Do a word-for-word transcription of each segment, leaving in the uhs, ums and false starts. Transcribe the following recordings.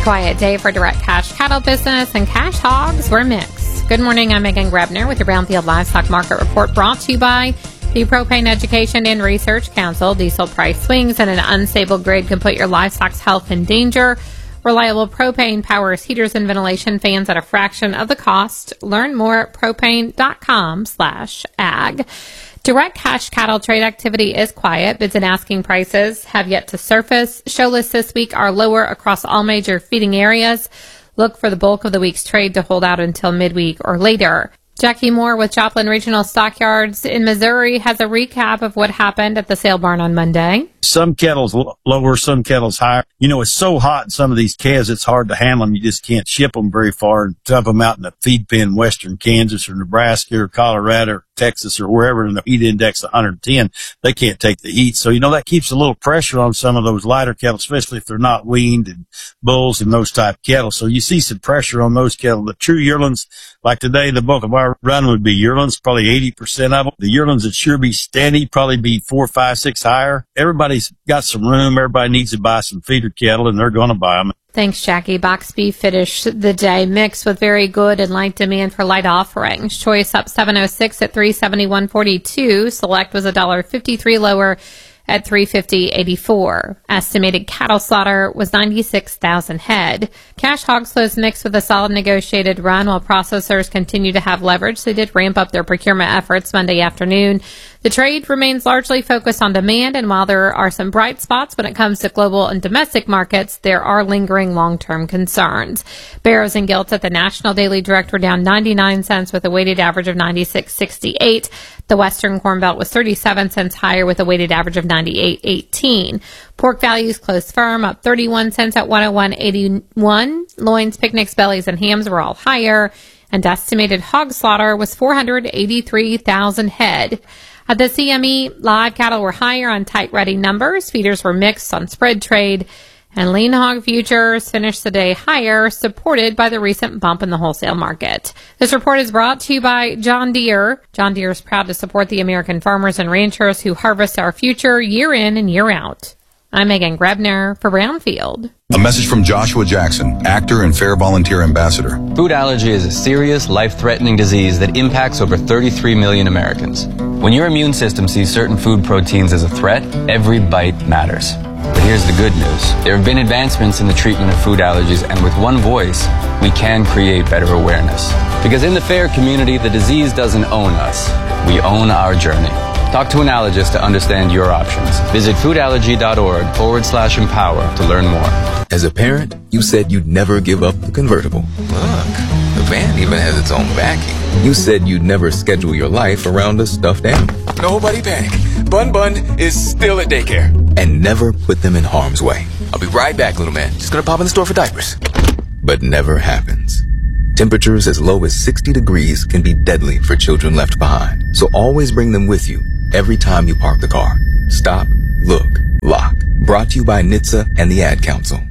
quiet day for direct cash cattle business, and cash hogs were mixed. Good morning, I'm Megan Grebner with your Brownfield Livestock Market Report, brought to you by the Propane Education and Research Council. Diesel price swings and an unstable grid can put your livestock's health in danger. Reliable propane powers heaters and ventilation fans at a fraction of the cost. Learn more at propane.com slash ag. Direct cash cattle trade activity is quiet. Bids and asking prices have yet to surface. Show lists this week are lower across all major feeding areas. Look for the bulk of the week's trade to hold out until midweek or later. Jackie Moore with Joplin Regional Stockyards in Missouri has a recap of what happened at the sale barn on Monday. Some kettles lower, some kettles higher. You know, it's so hot in some of these calves, it's hard to handle them. You just can't ship them very far and dump them out in a feed pen, western Kansas or Nebraska or Colorado or Texas or wherever, and the heat index one hundred ten. They can't take the heat. So, you know, that keeps a little pressure on some of those lighter cattle, especially if they're not weaned, and bulls and those type cattle. So you see some pressure on those cattle. The true yearlings, like today, the bulk of our run would be yearlings, probably eighty percent of them. The yearlings that sure be steady, probably be four, five, six higher. Everybody's got some room. Everybody needs to buy some feeder cattle, and they're going to buy them. Thanks, Jackie. Box beef finished the day mixed with very good and light demand for light offerings. Choice up seven oh six at three seventy-one forty-two. Select was one dollar fifty-three lower at three fifty eighty-four. Estimated cattle slaughter was ninety-six thousand head. Cash hogs closed mixed with a solid negotiated run. While processors continue to have leverage, they did ramp up their procurement efforts Monday afternoon. The trade remains largely focused on demand, and while there are some bright spots when it comes to global and domestic markets, there are lingering long-term concerns. Barrows and Gilts at the National Daily Direct were down ninety-nine cents with a weighted average of ninety-six sixty-eight. The Western Corn Belt was thirty-seven cents higher with a weighted average of ninety-eight eighteen. Pork values closed firm, up thirty-one cents at one oh one eighty-one. Loins, picnics, bellies, and hams were all higher, and estimated hog slaughter was four hundred eighty-three thousand head. At the C M E, live cattle were higher on tight ready numbers. Feeders were mixed on spread trade, and lean hog futures finished the day higher, supported by the recent bump in the wholesale market. This report is brought to you by John Deere. John Deere is proud to support the American farmers and ranchers who harvest our future year in and year out. I'm Megan Grebner for Brownfield. A message from Joshua Jackson, actor and Fair Volunteer Ambassador. Food allergy is a serious, life-threatening disease that impacts over thirty-three million Americans. When your immune system sees certain food proteins as a threat, every bite matters. But here's the good news. There have been advancements in the treatment of food allergies, and with one voice, we can create better awareness. Because in the FAIR community, the disease doesn't own us. We own our journey. Talk to an allergist to understand your options. Visit foodallergy.org forward slash empower to learn more. As a parent, you said you'd never give up the convertible. Look, the van even has its own backing. You said you'd never schedule your life around a stuffed animal. Nobody panic. Bun Bun is still at daycare. And never put them in harm's way. I'll be right back, little man. Just gonna pop in the store for diapers. But never happens. Temperatures as low as sixty degrees can be deadly for children left behind. So always bring them with you every time you park the car. Stop, look, lock. Brought to you by N H T S A and the Ad Council.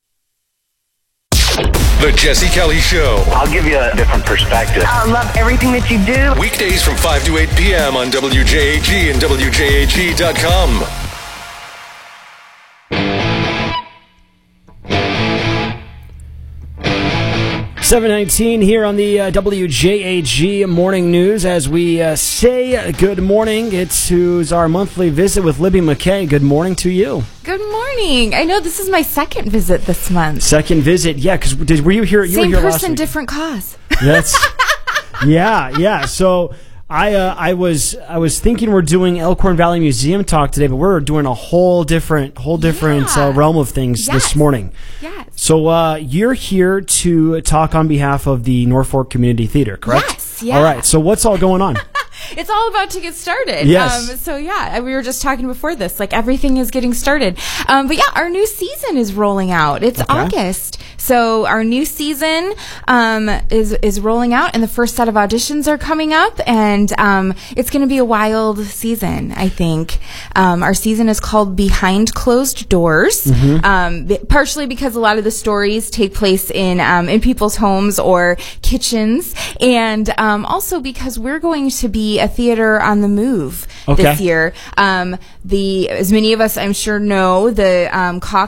The Jesse Kelly Show. I'll give you a different perspective. I love everything that you do. Weekdays from five to eight p.m. on W J A G and W J A G dot com. seven nineteen here on the uh, W J A G Morning News. As we uh, say good morning, it's who's our monthly visit with Libby McKay. Good morning to you. Good morning. I know this is my second visit this month. Second visit, yeah, because were you here? You Same were here person, last week. different cause. That's yeah, yeah. So I uh, I was I was thinking we're doing Elkhorn Valley Museum talk today, but we're doing a whole different whole different yeah. uh, realm of things yes. this morning. Yes. So uh, you're here to talk on behalf of the Norfolk Community Theater, correct? Yes. Yeah. All right. So what's all going on? It's all about to get started. Yes. Um, so, yeah, we were just talking before this. Like, everything is getting started. Um, but, yeah, our new season is rolling out. It's okay. August. So, our new season um, is is rolling out, and the first set of auditions are coming up. And um, it's going to be a wild season, I think. Um, our season is called Behind Closed Doors, mm-hmm. um, b- partially because a lot of the stories take place in, um, in people's homes or kitchens. And um, also because we're going to be a theater on the move okay. this year. Um, the as many of us, I'm sure, know, the um, Cox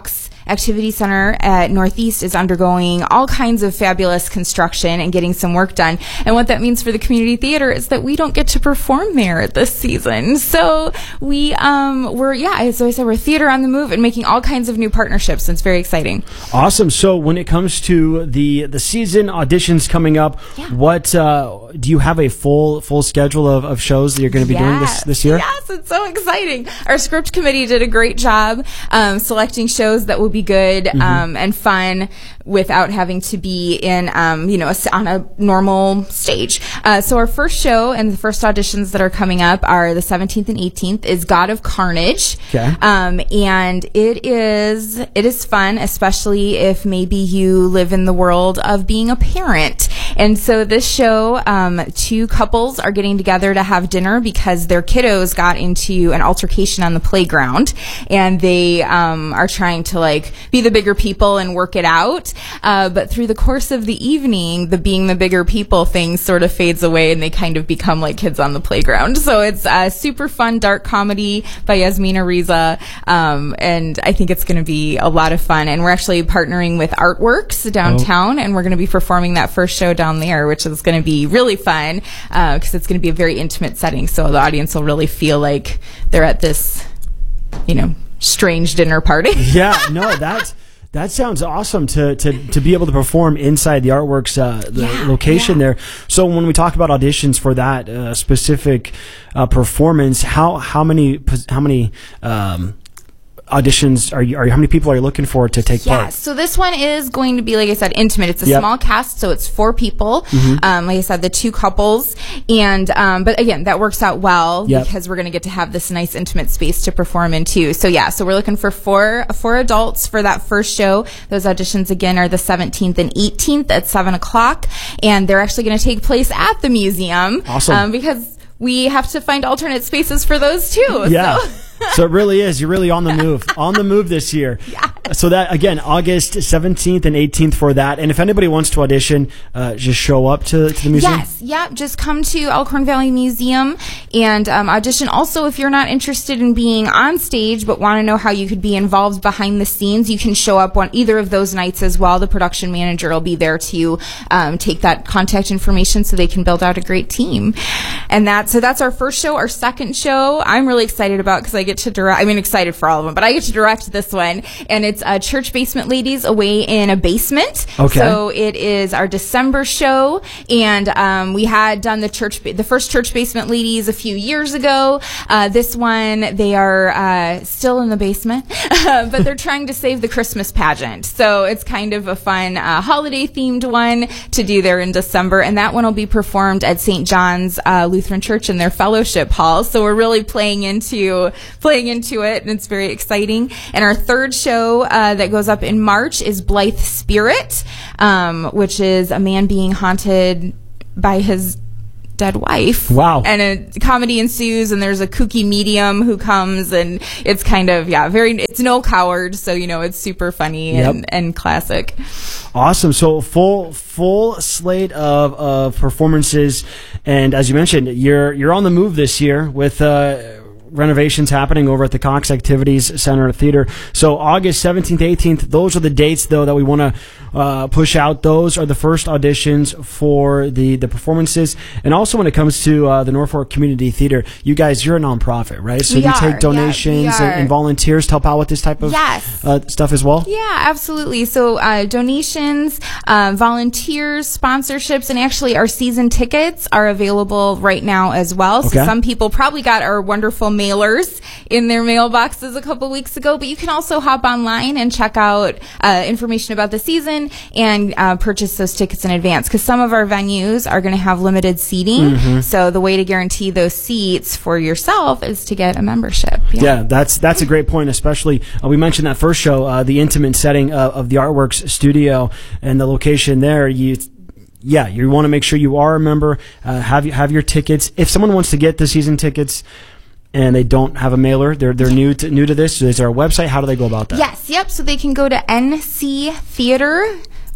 Activity Center at Northeast is undergoing all kinds of fabulous construction and getting some work done. And what that means for the community theater is that we don't get to perform there this season. So we, um, we're, yeah, as I said, we're theater on the move and making all kinds of new partnerships. It's very exciting. Awesome. So when it comes to the the season auditions coming up, yeah. what uh, do you have a full full schedule of, of shows that you're going to be yes. doing this this year? Yes, it's so exciting. Our script committee did a great job um, selecting shows that will be good mm-hmm. um, and fun without having to be in, um, you know, a, on a normal stage. Uh, so our first show and the first auditions that are coming up are the seventeenth and eighteenth is God of Carnage. Okay. Um, and it is, it is fun, especially if maybe you live in the world of being a parent. And so this show, um, two couples are getting together to have dinner because their kiddos got into an altercation on the playground, and they um, are trying to like be the bigger people and work it out. Uh, but through the course of the evening, the being the bigger people thing sort of fades away, and they kind of become like kids on the playground. So it's a super fun dark comedy by Yasmina Riza, um, and I think it's going to be a lot of fun. And we're actually partnering with Artworks downtown, oh. and we're going to be performing that first show down there, which is going to be really fun because uh, it's going to be a very intimate setting, so the audience will really feel like they're at this, you know, strange dinner party. Yeah, no, that's that sounds awesome to to to be able to perform inside the Artworks uh, the yeah, location yeah. there. So when we talk about auditions for that uh, specific uh, performance, how how many how many um, auditions are you, are you, how many people are you looking for to take yeah, part? So this one is going to be, like I said, intimate. It's a yep. small cast, so it's four people. Mm-hmm. Um, like I said, the two couples. And, um, but again, that works out well yep. because we're going to get to have this nice intimate space to perform in too. So yeah, so we're looking for four, four adults for that first show. Those auditions again are the seventeenth and eighteenth at seven o'clock. And they're actually going to take place at the museum. Awesome. Um, because we have to find alternate spaces for those too. Yeah. So. So it really is. You're really on the move. On the move this year. Yeah. So that, again, August seventeenth and eighteenth for that. And if anybody wants to audition, uh, just show up to, to the museum? Yes. Yep. Just come to Elkhorn Valley Museum and um, audition. Also, if you're not interested in being on stage but want to know how you could be involved behind the scenes, you can show up on either of those nights as well. The production manager will be there to um, take that contact information so they can build out a great team. And that, so that's our first show. Our second show, I'm really excited about because I get to direct, I mean, excited for all of them, but I get to direct this one. And it's uh, Church Basement Ladies Away in a Basement. Okay. So it is our December show. And um, we had done the church, the first Church Basement Ladies a few years ago. Uh, this one, they are uh, still in the basement, but they're trying to save the Christmas pageant. So it's kind of a fun uh, holiday themed one to do there in December. And that one will be performed at Saint John's uh, Lutheran Church in their fellowship hall. So we're really playing into playing into it, and it's very exciting. And our third show uh, that goes up in March is Blythe Spirit, um, which is a man being haunted by his dead wife. Wow. And a comedy ensues, and there's a kooky medium who comes, and it's kind of, yeah, very, it's no coward, so, you know, it's super funny yep. and, and classic. Awesome. So full full slate of, of performances, and as you mentioned, you're you're on the move this year with uh renovations happening over at the Cox Activities Center Theater. So August seventeenth, eighteenth, those are the dates, though, that we want to uh, push out. Those are the first auditions for the, the performances. And also when it comes to uh, the Norfolk Community Theater, you guys, you're a nonprofit, right? So we you are. take donations yeah, and, and volunteers to help out with this type of yes. uh, stuff as well? Yeah, absolutely. So uh, donations, uh, volunteers, sponsorships, and actually our season tickets are available right now as well. So okay. some people probably got our wonderful mailers in their mailboxes a couple weeks ago, but you can also hop online and check out uh, information about the season and uh, purchase those tickets in advance, because some of our venues are going to have limited seating. Mm-hmm. So the way to guarantee those seats for yourself is to get a membership. Yeah, yeah that's that's a great point, especially uh, we mentioned that first show, uh, the intimate setting of, of the Artworks studio and the location there. You Yeah, you want to make sure you are a member, uh, have you have your tickets. If someone wants to get the season tickets and they don't have a mailer, they're they're new to new to this, is there a website? How do they go about that? Yes, yep. So they can go to N C Theater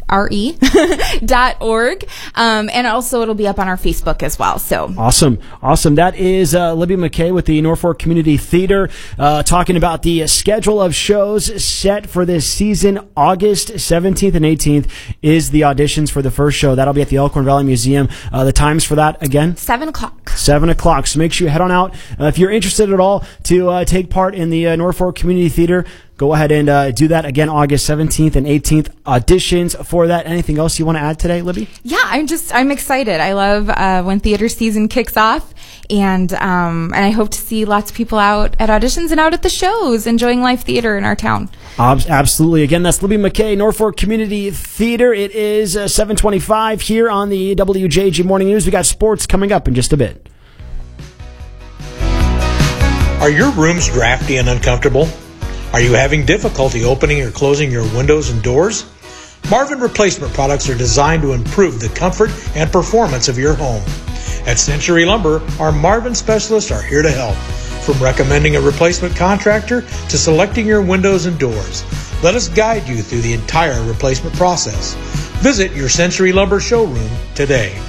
R E dot org. Um, and also it'll be up on our Facebook as well. So awesome. Awesome. That is uh, Libby McKay with the Norfolk Community Theater, uh, talking about the schedule of shows set for this season. August seventeenth and eighteenth is the auditions for the first show. That'll be at the Elkhorn Valley Museum. Uh, the times for that again? Seven o'clock. Seven o'clock. So make sure you head on out. Uh, if you're interested at all to uh, take part in the uh, Norfolk Community Theater, go ahead and uh, do that again, August seventeenth and eighteenth. Auditions for that. Anything else you want to add today, Libby? Yeah, I'm just, I'm excited. I love uh, when theater season kicks off. And um, and I hope to see lots of people out at auditions and out at the shows enjoying live theater in our town. Absolutely. Again, that's Libby McKay, Norfolk Community Theater. It is uh, seven twenty-five here on the W J A G Morning News. We got sports coming up in just a bit. Are your rooms drafty and uncomfortable? Are you having difficulty opening or closing your windows and doors? Marvin Replacement Products are designed to improve the comfort and performance of your home. At Century Lumber, our Marvin specialists are here to help. From recommending a replacement contractor to selecting your windows and doors, let us guide you through the entire replacement process. Visit your Century Lumber showroom today.